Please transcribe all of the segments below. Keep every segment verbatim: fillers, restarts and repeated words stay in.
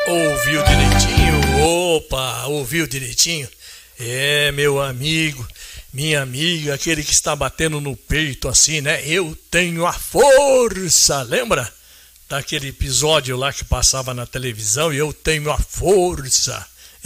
Ouviu direitinho? Opa, ouviu direitinho? É, meu amigo, minha amiga, aquele que está batendo no peito assim, né? Eu tenho a força, lembra? Daquele episódio lá que passava na televisão, eu tenho a força.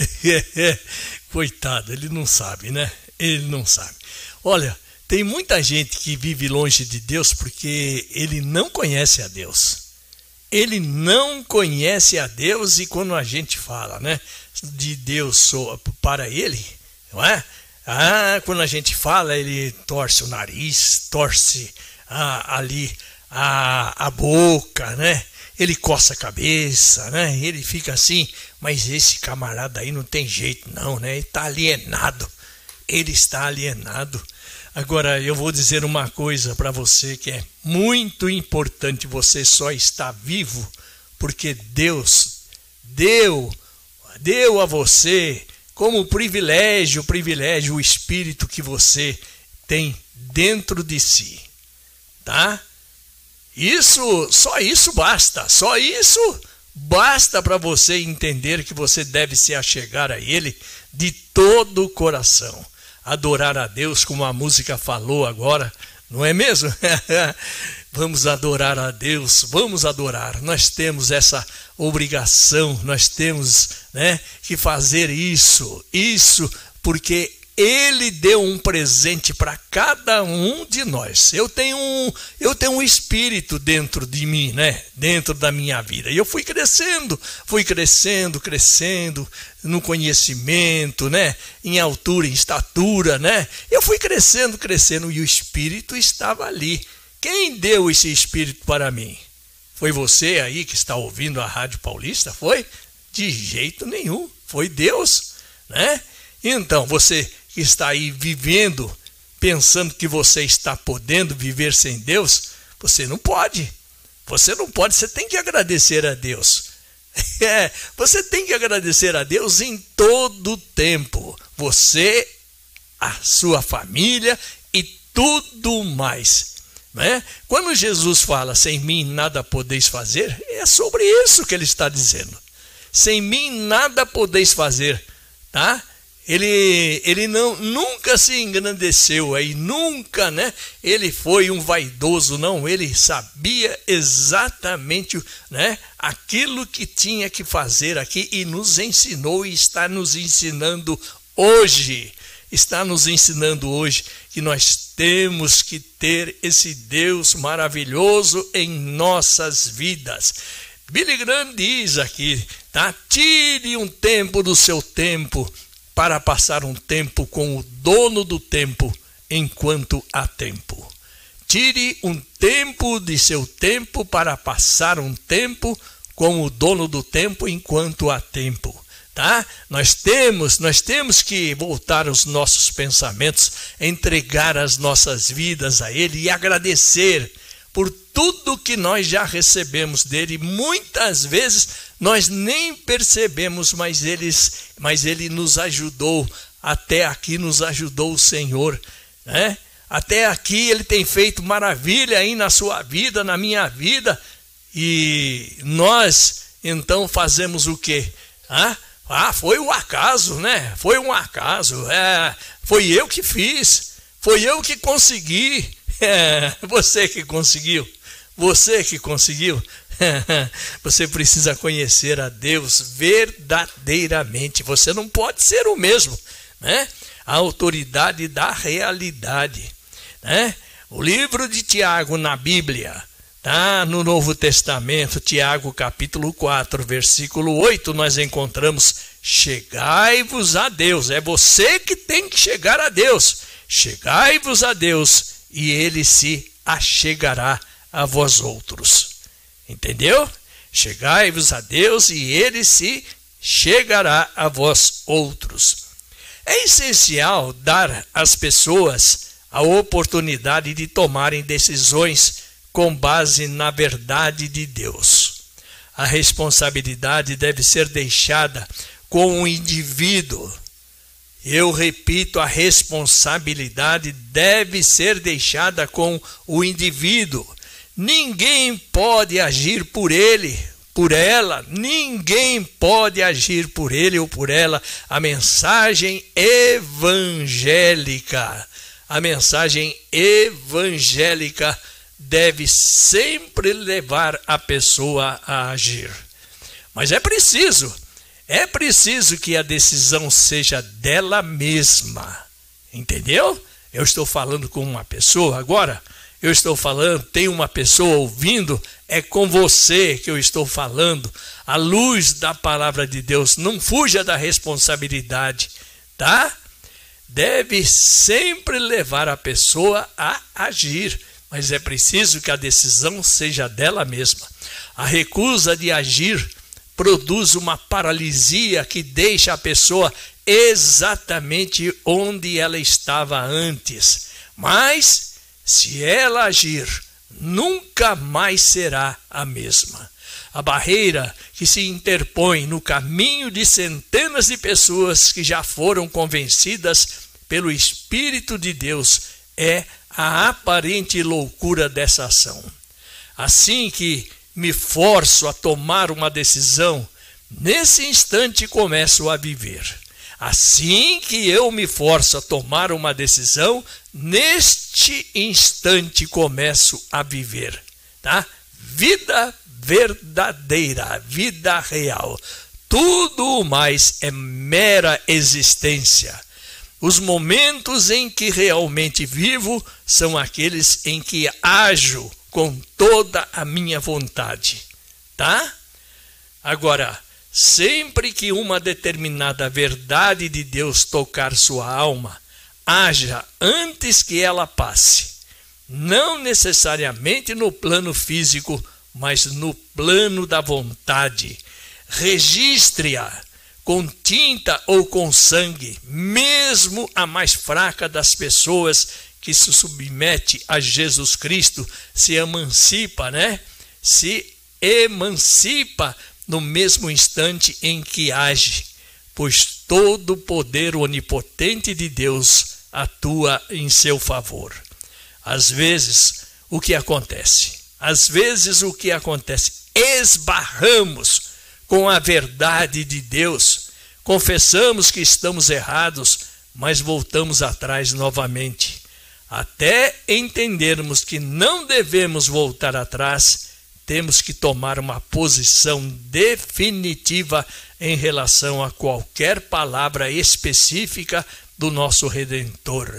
Coitado, ele não sabe, né? Ele não sabe. Olha, tem muita gente que vive longe de Deus porque ele não conhece a Deus. Ele não conhece a Deus, e quando a gente fala, né, de Deus para ele, não é? Ah, quando a gente fala, ele torce o nariz, torce ah, ali a, a boca, né? Ele coça a cabeça, né? Ele fica assim, mas esse camarada aí não tem jeito não, né? Ele está alienado, ele está alienado. Agora, eu vou dizer uma coisa para você que é muito importante: você só está vivo porque Deus deu, deu a você como privilégio, privilégio, o Espírito que você tem dentro de si, tá? Isso, só isso basta, só isso basta para você entender que você deve se achegar a Ele de todo o coração. Adorar a Deus, como a música falou agora, não é mesmo? Vamos adorar a Deus, vamos adorar. Nós temos essa obrigação, nós temos, né, que fazer isso, isso, porque Ele deu um presente para cada um de nós. Eu tenho um, eu tenho um espírito dentro de mim, né? Dentro da minha vida. E eu fui crescendo, fui crescendo, crescendo no conhecimento, né? Em altura, em estatura, né? Eu fui crescendo, crescendo, e o Espírito estava ali. Quem deu esse Espírito para mim? Foi você aí que está ouvindo a Rádio Paulista? Foi? De jeito nenhum. Foi Deus, né? Então, você que está aí vivendo, pensando que você está podendo viver sem Deus, você não pode. Você não pode, você tem que agradecer a Deus. É, você tem que agradecer a Deus em todo o tempo. Você, a sua família e tudo mais, né? Quando Jesus fala, sem mim nada podeis fazer, é sobre isso que ele está dizendo. Sem mim nada podeis fazer, tá? Ele, ele não, nunca se engrandeceu aí, nunca, né? Ele foi um vaidoso, não. Ele sabia exatamente, né, aquilo que tinha que fazer aqui, e nos ensinou e está nos ensinando hoje. Está nos ensinando hoje que nós temos que ter esse Deus maravilhoso em nossas vidas. Billy Graham diz aqui, tá? Tire um tempo do seu tempo para passar um tempo com o dono do tempo, enquanto há tempo. Tire um tempo de seu tempo para passar um tempo com o dono do tempo, enquanto há tempo, tá? Nós temos, nós temos que voltar os nossos pensamentos, entregar as nossas vidas a Ele e agradecer por tudo que nós já recebemos dele. Muitas vezes nós nem percebemos, mas, eles, mas ele nos ajudou. Até aqui nos ajudou o Senhor, né? Até aqui ele tem feito maravilha aí na sua vida, na minha vida. E nós então fazemos o quê? Ah, ah foi um acaso, né? Foi um acaso. É, foi eu que fiz, foi eu que consegui. É, você que conseguiu, você que conseguiu. Você precisa conhecer a Deus verdadeiramente. Você não pode ser o mesmo, né? A autoridade da realidade, né? O livro de Tiago na Bíblia, tá? No Novo Testamento, Tiago capítulo quatro, versículo oito, nós encontramos: chegai-vos a Deus. É você que tem que chegar a Deus. Chegai-vos a Deus, e Ele se achegará a vós outros. Entendeu? Chegai-vos a Deus, e Ele se chegará a vós outros. É essencial dar às pessoas a oportunidade de tomarem decisões com base na verdade de Deus. A responsabilidade deve ser deixada com o indivíduo. Eu repito, a responsabilidade deve ser deixada com o indivíduo. Ninguém pode agir por ele, por ela, ninguém pode agir por ele ou por ela. A mensagem evangélica, a mensagem evangélica deve sempre levar a pessoa a agir. Mas é preciso, é preciso que a decisão seja dela mesma, entendeu? Eu estou falando com uma pessoa agora, eu estou falando, tem uma pessoa ouvindo, é com você que eu estou falando, à luz da palavra de Deus. Não fuja da responsabilidade, tá? Deve sempre levar a pessoa a agir, mas é preciso que a decisão seja dela mesma. A recusa de agir produz uma paralisia que deixa a pessoa exatamente onde ela estava antes. Mas, se ela agir, nunca mais será a mesma. A barreira que se interpõe no caminho de centenas de pessoas que já foram convencidas pelo Espírito de Deus é a aparente loucura dessa ação. Assim que me forço a tomar uma decisão, nesse instante começo a viver. Assim que eu me forço a tomar uma decisão, neste instante começo a viver, tá? Vida verdadeira, vida real. Tudo mais é mera existência. Os momentos em que realmente vivo são aqueles em que ajo com toda a minha vontade, tá? Agora, sempre que uma determinada verdade de Deus tocar sua alma, haja antes que ela passe. Não necessariamente no plano físico, mas no plano da vontade. Registre-a com tinta ou com sangue, mesmo a mais fraca das pessoas que se submete a Jesus Cristo, se emancipa, né? Se emancipa no mesmo instante em que age, pois todo o poder onipotente de Deus atua em seu favor. Às vezes, o que acontece? Às vezes, o que acontece? Esbarramos com a verdade de Deus, confessamos que estamos errados, mas voltamos atrás novamente. Até entendermos que não devemos voltar atrás, temos que tomar uma posição definitiva em relação a qualquer palavra específica do nosso Redentor,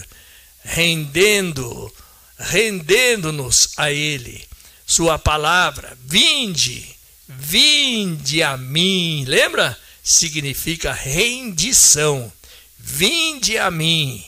rendendo, rendendo-nos a Ele. Sua palavra, vinde, vinde a mim, lembra? Significa rendição. Vinde a mim.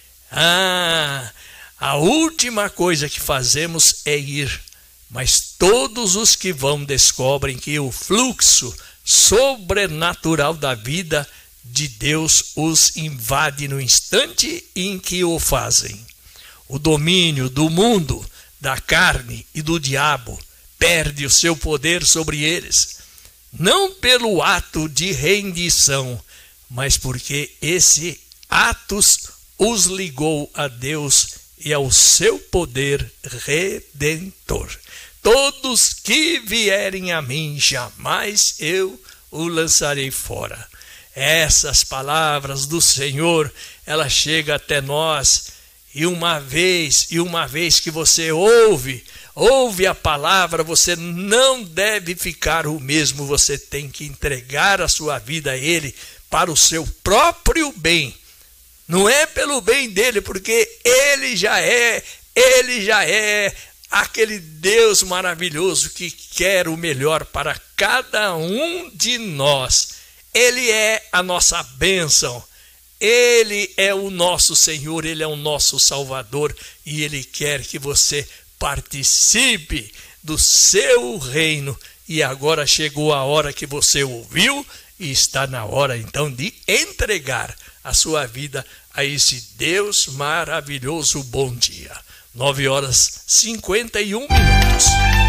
Ah, a última coisa que fazemos é ir. Mas todos os que vão descobrem que o fluxo sobrenatural da vida de Deus os invade no instante em que o fazem. O domínio do mundo, da carne e do diabo perde o seu poder sobre eles, não pelo ato de rendição, mas porque esse atos os ligou a Deus e ao seu poder redentor. Todos que vierem a mim, jamais eu o lançarei fora. Essas palavras do Senhor, ela chega até nós, e uma vez, e uma vez que você ouve, ouve a palavra, você não deve ficar o mesmo, você tem que entregar a sua vida a Ele para o seu próprio bem. Não é pelo bem dele, porque Ele já é, Ele já é aquele Deus maravilhoso que quer o melhor para cada um de nós. Ele é a nossa bênção. Ele é o nosso Senhor, Ele é o nosso Salvador e Ele quer que você participe do seu reino. E agora chegou a hora que você ouviu e está na hora então de entregar a sua vida a esse Deus maravilhoso. Bom dia. nove horas e cinquenta e um minutos.